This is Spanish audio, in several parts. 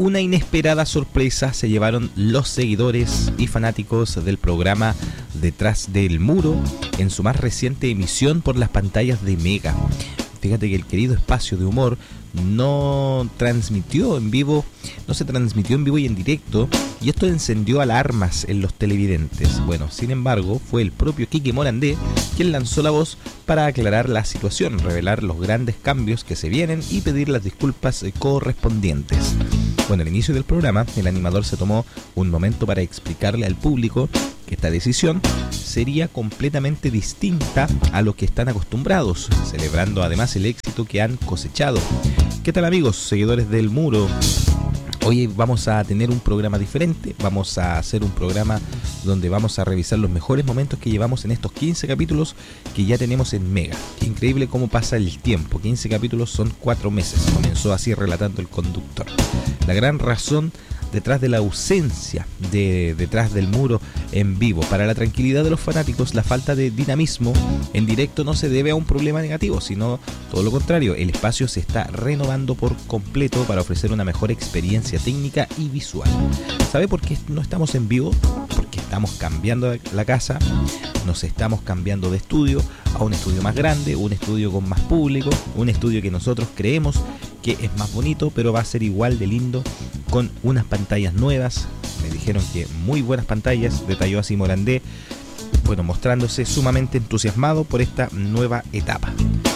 una inesperada sorpresa se llevaron los seguidores y fanáticos del programa Detrás del Muro en su más reciente emisión por las pantallas de Mega. Fíjate que el querido espacio de humor no se transmitió en vivo y en directo, y esto encendió alarmas en los televidentes. Bueno, sin embargo, fue el propio Quique Morandé quien lanzó la voz para aclarar la situación, revelar los grandes cambios que se vienen y pedir las disculpas correspondientes. Bueno, al inicio del programa, el animador se tomó un momento para explicarle al público que esta decisión sería completamente distinta a lo que están acostumbrados, celebrando además el éxito que han cosechado. ¿Qué tal, amigos, seguidores del Muro? Hoy vamos a tener un programa diferente, vamos a hacer un programa donde vamos a revisar los mejores momentos que llevamos en estos 15 capítulos que ya tenemos en Mega. Qué increíble cómo pasa el tiempo, 15 capítulos son 4 meses, comenzó así relatando el conductor. La gran razón detrás de la ausencia de Detrás del Muro en vivo. Para la tranquilidad de los fanáticos, la falta de dinamismo en directo no se debe a un problema negativo, sino todo lo contrario. El espacio se está renovando por completo para ofrecer una mejor experiencia técnica y visual. ¿Sabe por qué no estamos en vivo? Porque estamos cambiando la casa, nos estamos cambiando de estudio a un estudio más grande, un estudio con más público, un estudio que nosotros creemos que es más bonito, pero va a ser igual de lindo, con unas pantallas nuevas. Me dijeron que muy buenas pantallas, detalló así Morandé, bueno, mostrándose sumamente entusiasmado por esta nueva etapa.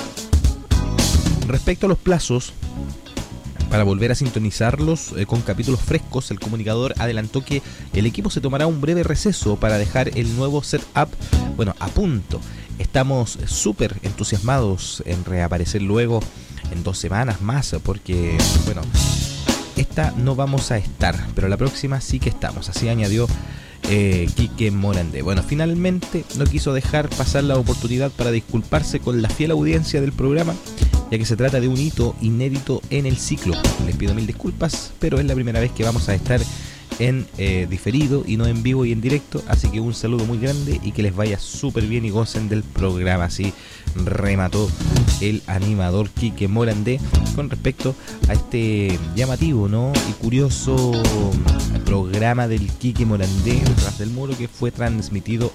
Respecto a los plazos para volver a sintonizarlos con capítulos frescos, el comunicador adelantó que el equipo se tomará un breve receso para dejar el nuevo setup, bueno, a punto. Estamos súper entusiasmados en reaparecer luego en 2 semanas más, porque, bueno, esta no vamos a estar, pero la próxima sí que estamos, así añadió Quique Morandé. Bueno, finalmente no quiso dejar pasar la oportunidad para disculparse con la fiel audiencia del programa, ya que se trata de un hito inédito en el ciclo. Les pido mil disculpas, pero es la primera vez que vamos a estar en diferido y no en vivo y en directo, así que un saludo muy grande y que les vaya súper bien y gocen del programa. Así remató el animador Quique Morandé con respecto a este llamativo, ¿no?, y curioso programa del Quique Morandé Detrás del Muro, que fue transmitido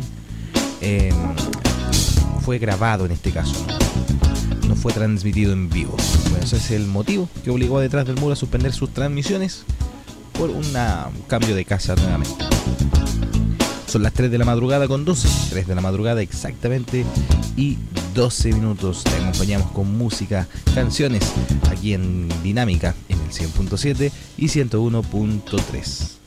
fue grabado en este caso, no fue transmitido en vivo. Bueno, ese es el motivo que obligó a Detrás del Muro a suspender sus transmisiones por un cambio de casa nuevamente. Son las 3 de la madrugada con 12, 3 de la madrugada exactamente y 12 minutos. Te acompañamos con música, canciones aquí en Dinámica en el 100.7 y 101.3.